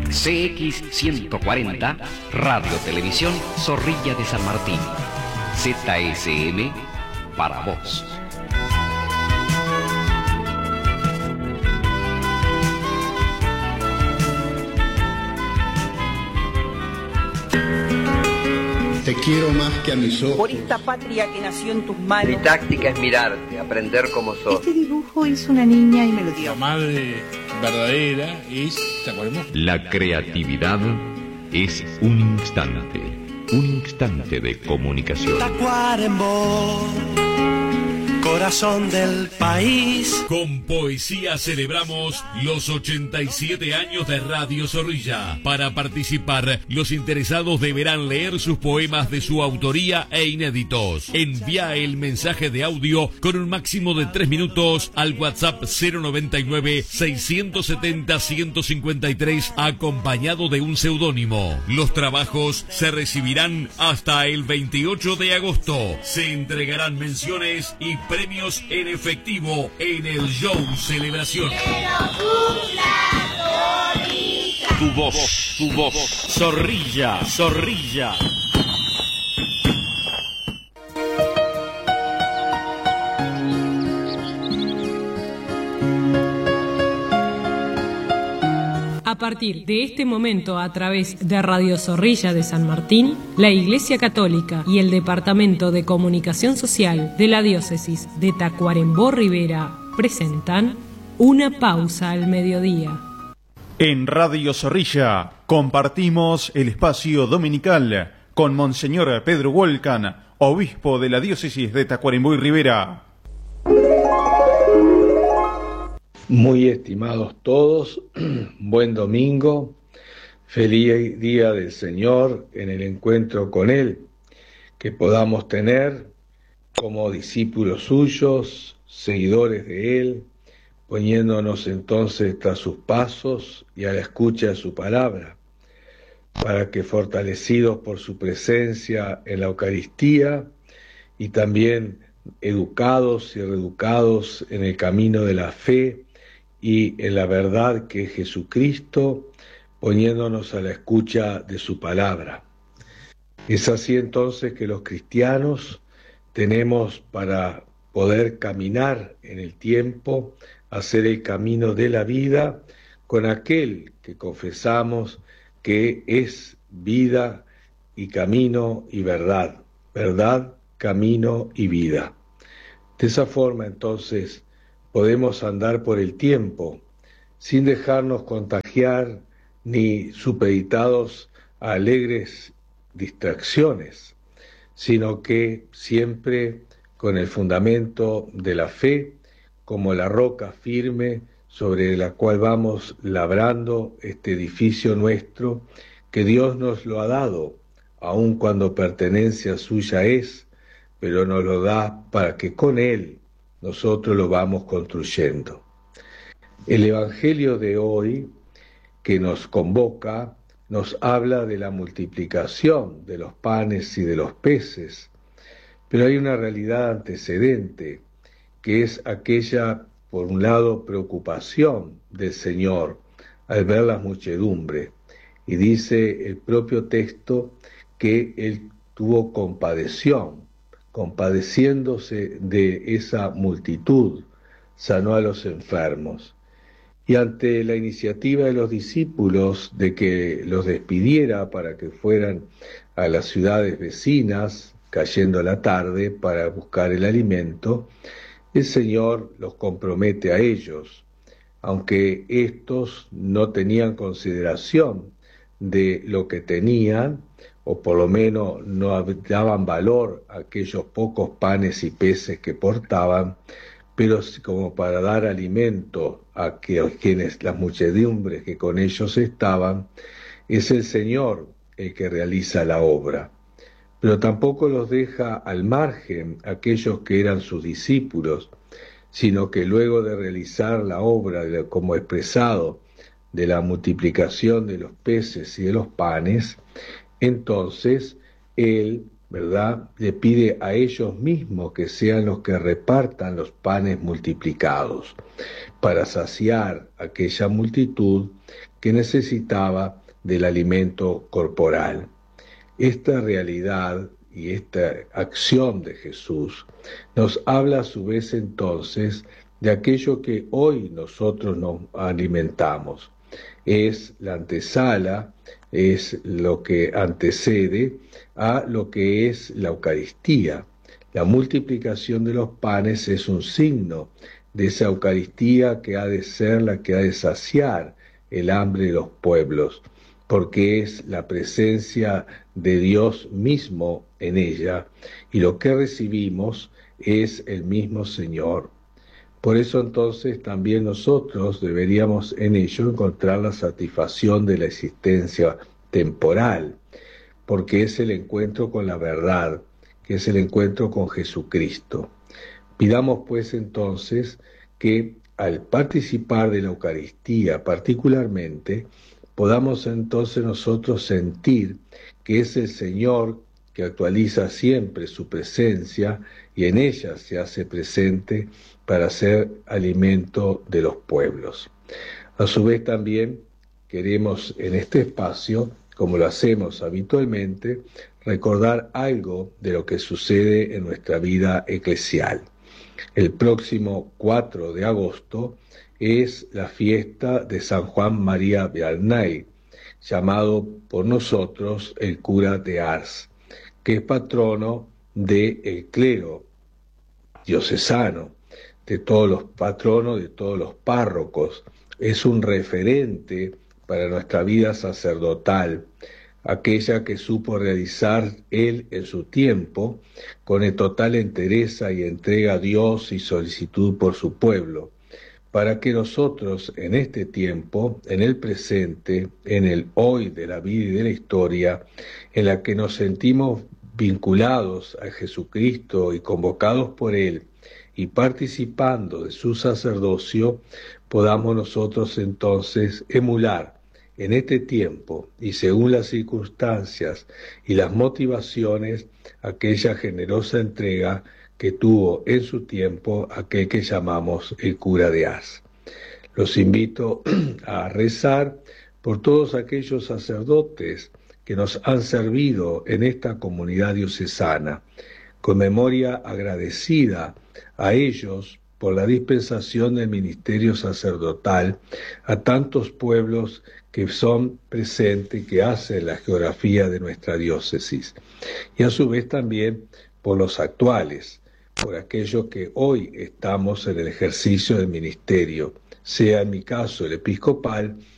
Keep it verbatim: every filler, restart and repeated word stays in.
C X ciento cuarenta, Radio Televisión Zorrilla de San Martín. Z S M para vos. Te quiero más que a mis ojos. Por esta patria que nació en tus manos. Mi táctica es mirarte, aprender como sos. Este dibujo es una niña y me lo dio. La madre verdadera es Tacuarembó. La creatividad es un instante, un instante de comunicación. Tacuarembó, corazón del país. Con poesía celebramos los ochenta y siete años de Radio Zorrilla. Para participar, los interesados deberán leer sus poemas de su autoría e inéditos. Envía el mensaje de audio con un máximo de tres minutos al WhatsApp cero noventa y nueve, seiscientos setenta, ciento cincuenta y tres acompañado de un seudónimo. Los trabajos se recibirán hasta el veintiocho de agosto. Se entregarán menciones y premios en efectivo en el show Celebración. Tu voz, tu voz. Zorrilla, Zorrilla. A partir de este momento, a través de Radio Zorrilla de San Martín, la Iglesia Católica y el Departamento de Comunicación Social de la Diócesis de Tacuarembó Rivera presentan Una pausa al mediodía. En Radio Zorrilla compartimos el espacio dominical con Monseñor Pedro Wolcan, obispo de la Diócesis de Tacuarembó y Rivera. Muy estimados todos, buen domingo, feliz día del Señor en el encuentro con Él, que podamos tener como discípulos suyos, seguidores de Él, poniéndonos entonces tras sus pasos y a la escucha de su palabra, para que fortalecidos por su presencia en la Eucaristía y también educados y reeducados en el camino de la fe, y en la verdad que es Jesucristo, poniéndonos a la escucha de su palabra. Es así entonces que los cristianos tenemos para poder caminar en el tiempo, hacer el camino de la vida con aquel que confesamos que es vida y camino y verdad, verdad, camino y vida. De esa forma entonces podemos andar por el tiempo sin dejarnos contagiar ni supeditados a alegres distracciones, sino que siempre con el fundamento de la fe como la roca firme sobre la cual vamos labrando este edificio nuestro que Dios nos lo ha dado, aun cuando pertenencia suya es, pero nos lo da para que con Él nosotros lo vamos construyendo. El Evangelio de hoy, que nos convoca, nos habla de la multiplicación de los panes y de los peces, pero hay una realidad antecedente, que es aquella, por un lado, preocupación del Señor al ver las muchedumbres, y dice el propio texto que Él tuvo compadeción, compadeciéndose de esa multitud, sanó a los enfermos. Y ante la iniciativa de los discípulos de que los despidiera para que fueran a las ciudades vecinas, cayendo la tarde, para buscar el alimento, el Señor los compromete a ellos, aunque estos no tenían consideración de lo que tenían, o por lo menos no daban valor a aquellos pocos panes y peces que portaban, pero como para dar alimento a quienes, las muchedumbres que con ellos estaban, es el Señor el que realiza la obra. Pero tampoco los deja al margen aquellos que eran sus discípulos, sino que luego de realizar la obra, como expresado, de la multiplicación de los peces y de los panes, entonces Él, ¿verdad?, le pide a ellos mismos que sean los que repartan los panes multiplicados, para saciar aquella multitud que necesitaba del alimento corporal. Esta realidad y esta acción de Jesús nos habla a su vez entonces de aquello que hoy nosotros nos alimentamos. Es la antesala, es lo que antecede a lo que es la Eucaristía. La multiplicación de los panes es un signo de esa Eucaristía que ha de ser la que ha de saciar el hambre de los pueblos, porque es la presencia de Dios mismo en ella, y lo que recibimos es el mismo Señor. Por eso entonces también nosotros deberíamos en ello encontrar la satisfacción de la existencia temporal, porque es el encuentro con la verdad, que es el encuentro con Jesucristo. Pidamos pues entonces que al participar de la Eucaristía particularmente, podamos entonces nosotros sentir que es el Señor que actualiza siempre su presencia y en ella se hace presente para ser alimento de los pueblos. A su vez también queremos en este espacio, como lo hacemos habitualmente, recordar algo de lo que sucede en nuestra vida eclesial. El próximo cuatro de agosto es la fiesta de San Juan María Vianney, llamado por nosotros el cura de Ars, que es patrono del clero diocesano, de todos los patronos, de todos los párrocos. Es un referente para nuestra vida sacerdotal, aquella que supo realizar él en su tiempo, con el total entereza y entrega a Dios y solicitud por su pueblo, para que nosotros en este tiempo, en el presente, en el hoy de la vida y de la historia, en la que nos sentimos vinculados a Jesucristo y convocados por Él, y participando de su sacerdocio, podamos nosotros entonces emular en este tiempo y según las circunstancias y las motivaciones aquella generosa entrega que tuvo en su tiempo aquel que llamamos el cura de Ars. Los invito a rezar por todos aquellos sacerdotes que nos han servido en esta comunidad diocesana, con memoria agradecida a ellos por la dispensación del ministerio sacerdotal a tantos pueblos que son presentes, que hacen la geografía de nuestra diócesis, y a su vez también por los actuales, por aquellos que hoy estamos en el ejercicio del ministerio, sea en mi caso el episcopal